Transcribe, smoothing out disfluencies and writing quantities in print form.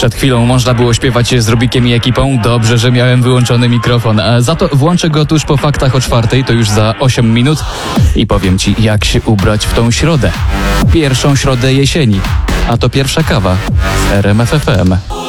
Przed chwilą można było śpiewać z Rubikiem i ekipą. Dobrze, że miałem wyłączony mikrofon. Za to włączę go tuż po faktach o 4:00, to już za 8 minut. I powiem Ci, jak się ubrać w tą środę. Pierwszą środę jesieni. A to pierwsza kawa z RMF FM.